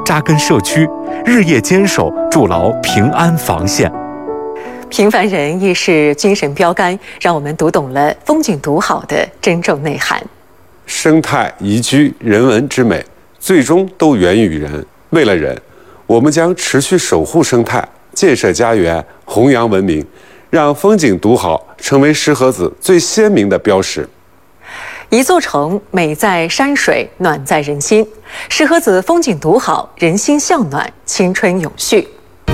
扎根社区，日夜坚守，筑牢平安防线。平凡人亦是精神标杆，让我们读懂了风景独好的真正内涵。 生态宜居，人文之美，最终都源于人。为了人，我们将持续守护生态，建设家园，弘扬文明，让风景独好成为石河子最鲜明的标识。 一座城，美在山水，暖在人心。石河子风景独好，人心向暖，青春永续。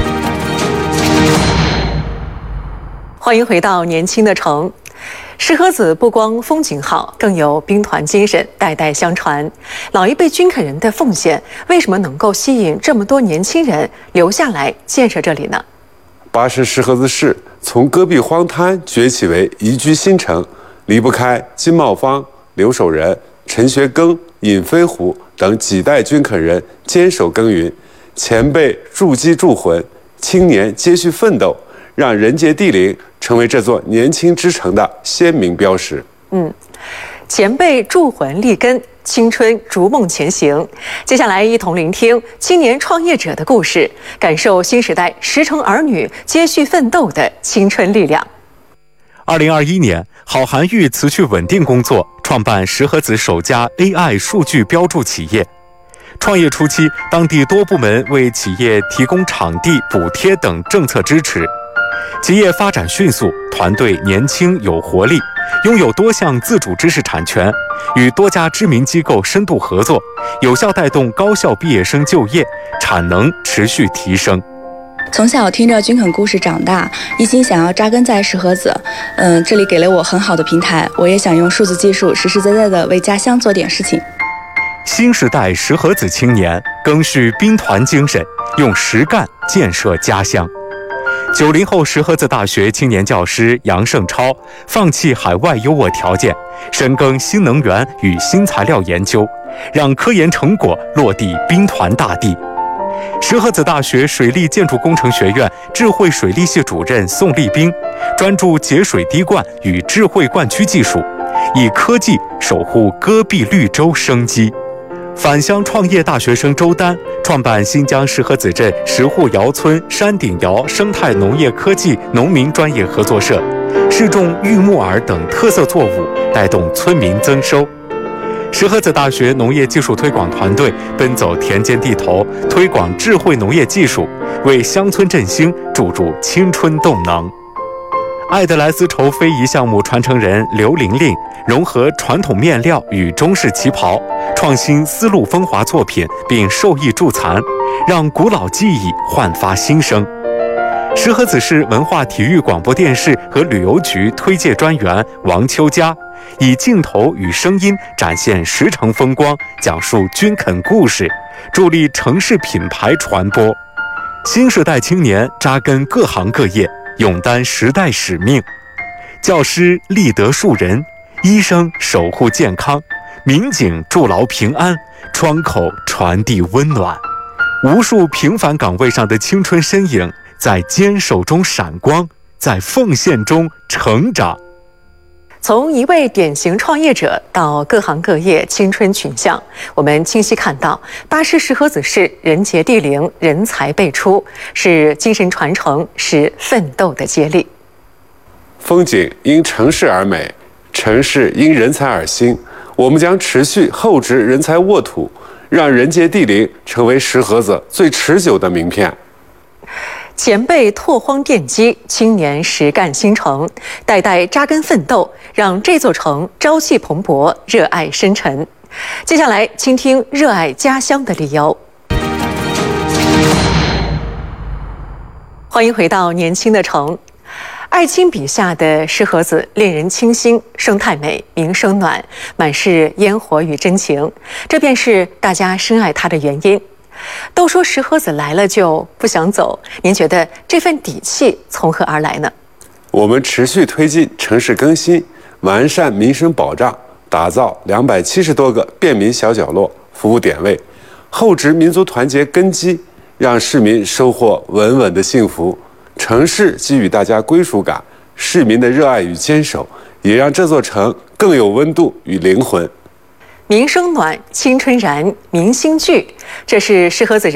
欢迎回到年轻的城。石河子不光风景好，更有兵团精神，代代相传。老一辈军垦人的奉献，为什么能够吸引这么多年轻人留下来建设这里呢？ 巴士石河子市从戈壁荒滩崛起为宜居新城，离不开金茂芳、刘守仁、陈学庚、尹飞虎等几代军垦人坚守耕耘，前辈筑基筑魂，青年接续奋斗，让人杰地灵成为这座年轻之城的鲜明标识。 前辈筑魂立根，青春逐梦前行。接下来一同聆听青年创业者的故事，感受新时代10城儿女接续奋斗的青春力量。2021年，郝涵玉辞去稳定工作，创办石河子首家 AI 数据标注企业。创业初期，当地多部门为企业提供场地补贴等政策支持，企业发展迅速，团队年轻有活力，拥有多项自主知识产权，与多家知名机构深度合作，有效带动高校毕业生就业，产能持续提升。 从小听着军垦故事长大，一心想要扎根在石河子。这里给了我很好的平台，我也想用数字技术实实在在的为家乡做点事情。 新时代石河子青年赓续兵团精神，用实干建设家乡。90后石河子大学青年教师杨胜超放弃海外优渥条件，深耕新能源与新材料研究，让科研成果落地兵团大地。石河子大学水利建筑工程学院智慧水利系主任宋立兵专注节水滴灌与智慧灌区技术，以科技守护戈壁绿洲生机。返乡创业大学生周丹创办新疆石河子镇石户窑村山顶窑生态农业科技农民专业合作社，试种玉木耳等特色作物，带动村民增收。石河子大学农业技术推广团队奔走田间地头，推广智慧农业技术，为乡村振兴注入青春动能。爱德莱丝绸非遗项目传承人刘玲玲融合传统面料与中式旗袍，创新丝路风华作品，并授艺助残，让古老技艺焕发新生。石河子市文化体育广播电视和旅游局推介专员王秋佳以镜头与声音展现10城风光，讲述军垦故事，助力城市品牌传播。新时代青年扎根各行各业，勇担时代使命。教师立德树人，医生守护健康，民警筑牢平安，窗口传递温暖。无数平凡岗位上的青春身影，在坚守中闪光，在奉献中成长。从一位典型创业者到各行各业青春群像，我们清晰看到巴士石河子市人杰地灵，人才辈出，是精神传承，是奋斗的接力。 风景因城市而美，城市因人才而兴。我们将持续厚植人才沃土，让人杰地灵成为石河子最持久的名片。 前辈拓荒奠基，青年实干新城，代代扎根奋斗，让这座城朝气蓬勃，热爱深沉。接下来倾听热爱家乡的理由。欢迎回到年轻的城。艾青笔下的石河子令人清新，生态美，名声暖，满是烟火与真情，这便是大家深爱它的原因。都说石河子来了就不想走，您觉得这份底气从何而来呢？ 我们持续推进城市更新，完善民生保障，打造270多个便民小角落服务点位，厚植民族团结根基，让市民收获稳稳的幸福。城市给予大家归属感，市民的热爱与坚守，也让这座城更有温度与灵魂。 民生暖，青春燃，民心聚，这是石河子人